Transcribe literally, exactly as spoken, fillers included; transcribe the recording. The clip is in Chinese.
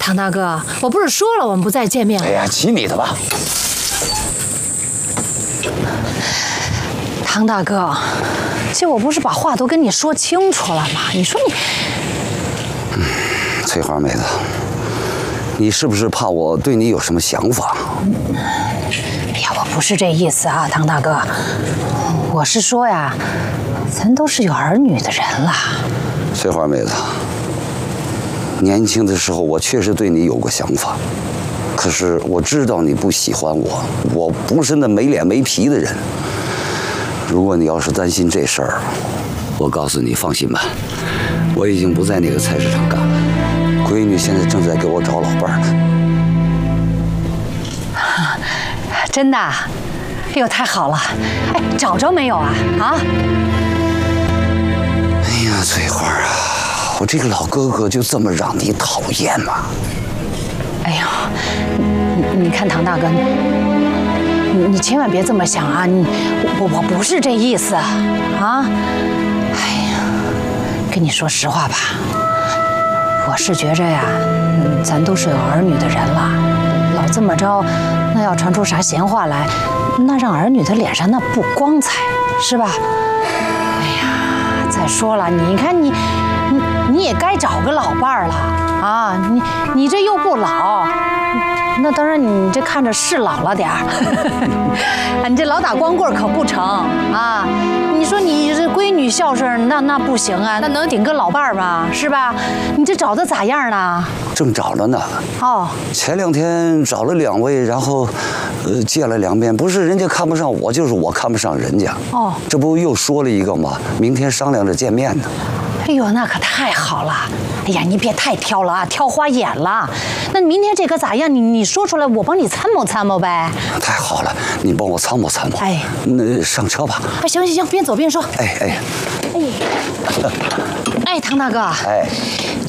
唐大哥，我不是说了我们不再见面了？ 哎呀，骑你的吧。 唐大哥，这我不是把话都跟你说清楚了吗？你说你， 嗯，翠花妹子，你是不是怕我对你有什么想法？ 哎呀，我不是这意思啊，唐大哥，我是说呀，咱都是有儿女的人了。 翠花妹子，年轻的时候我确实对你有过想法，可是我知道你不喜欢我，我不是那没脸没皮的人。如果你要是担心这事儿，我告诉你，放心吧，我已经不在那个菜市场干了。闺女现在正在给我找老伴儿呢。 真的？哎呦，太好了！哎，找着没有啊？啊？ 哎呀，翠花啊，我这个老哥哥就这么让你讨厌吗？ 哎呦，你你看唐大哥，你你千万别这么想啊！你我我不是这意思啊！哎呀，跟你说实话吧，我是觉着呀，咱都是有儿女的人了，老这么着，那要传出啥闲话来，那让儿女的脸上那不光彩，是吧？哎呀，再说了，你看你你你也该找个老伴儿了啊！你你这又不老。那当然，你这看着是老了点儿，你这老打光棍可不成啊！你说你这闺女孝顺，那那不行啊，那能顶个老伴儿吗？是吧？你这找的咋样呢？ 正找着呢。 哦， 前两天找了两位，然后，呃，见了两面，不是人家看不上我，就是我看不上人家。 哦， 这不又说了一个吗？明天商量着见面呢。 哎呦，那可太好了！哎呀，你别太挑了啊，挑花眼了。那明天这个咋样？你你说出来，我帮你参谋参谋呗。 太好了，你帮我参谋参谋。 哎， 那上车吧。 哎，行行行，边走边说。 哎哎哎，哎，唐大哥。 哎。